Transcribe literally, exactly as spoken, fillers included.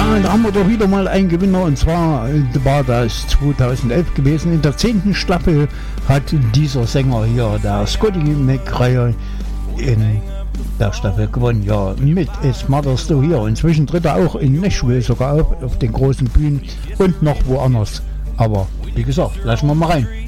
Ja, da haben wir doch wieder mal einen Gewinner, und zwar war das zweitausendelf gewesen. In der zehnten Staffel hat dieser Sänger hier, der Scotty McRae, in der Staffel gewonnen. Ja, mit Smarter Still hier. Inzwischen tritt er auch in Nashville sogar auf, auf den großen Bühnen und noch woanders. Aber wie gesagt, lassen wir mal rein.